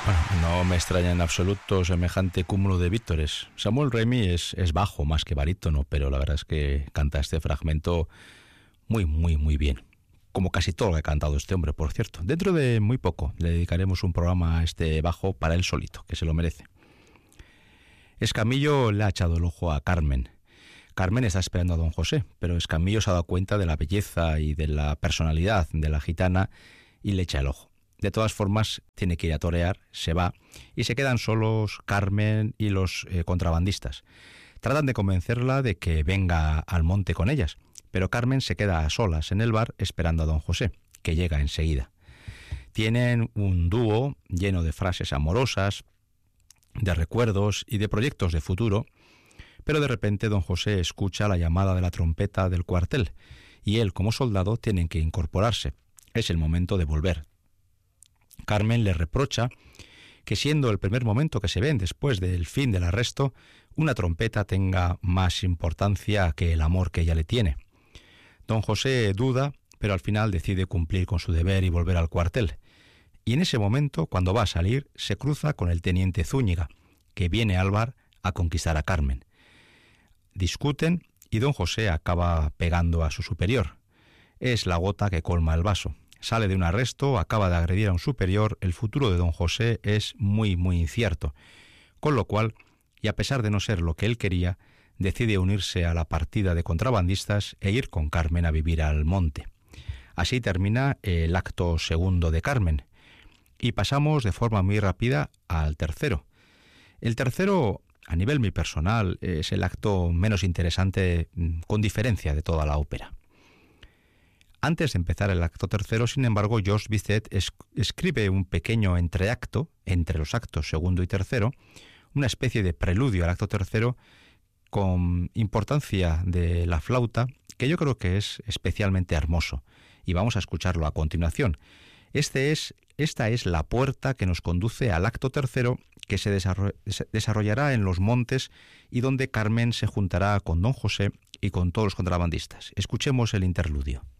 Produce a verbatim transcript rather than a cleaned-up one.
Bueno, no me extraña en absoluto semejante cúmulo de vítores. Samuel Remy es, es bajo más que barítono, pero la verdad es que canta este fragmento muy, muy, muy bien. Como casi todo lo que ha cantado este hombre, por cierto. Dentro de muy poco le dedicaremos un programa a este bajo para él solito, que se lo merece. Escamillo le ha echado el ojo a Carmen. Carmen está esperando a don José, pero Escamillo se ha dado cuenta de la belleza y de la personalidad de la gitana y le echa el ojo. De todas formas, tiene que ir a torear, se va, y se quedan solos Carmen y los eh, contrabandistas. Tratan de convencerla de que venga al monte con ellas, pero Carmen se queda a solas en el bar esperando a don José, que llega enseguida. Tienen un dúo lleno de frases amorosas, de recuerdos y de proyectos de futuro, pero de repente don José escucha la llamada de la trompeta del cuartel, y él como soldado tienen que incorporarse. Es el momento de volver. Carmen le reprocha que siendo el primer momento que se ven después del fin del arresto, una trompeta tenga más importancia que el amor que ella le tiene. Don José duda, pero al final decide cumplir con su deber y volver al cuartel. Y en ese momento, cuando va a salir, se cruza con el teniente Zúñiga, que viene al bar a conquistar a Carmen. Discuten y don José acaba pegando a su superior. Es la gota que colma el vaso. Sale de un arresto, acaba de agredir a un superior, el futuro de don José es muy, muy incierto. Con lo cual, y a pesar de no ser lo que él quería, decide unirse a la partida de contrabandistas e ir con Carmen a vivir al monte. Así termina el acto segundo de Carmen. Y pasamos de forma muy rápida al tercero. El tercero, a nivel muy personal, es el acto menos interesante con diferencia de toda la ópera. Antes de empezar el acto tercero, sin embargo, Georges Bizet es, escribe un pequeño entreacto entre los actos segundo y tercero, una especie de preludio al acto tercero con importancia de la flauta, que yo creo que es especialmente hermoso, y vamos a escucharlo a continuación. Este es, esta es la puerta que nos conduce al acto tercero, que se, desarroll, se desarrollará en los montes y donde Carmen se juntará con don José y con todos los contrabandistas. Escuchemos el interludio.